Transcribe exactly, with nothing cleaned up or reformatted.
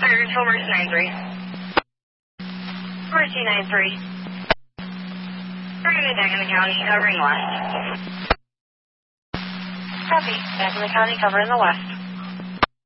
Tigers, Homer nine three. Mercy nine three. Target back in the county, covering west. Copy. Back in the county, covering the west.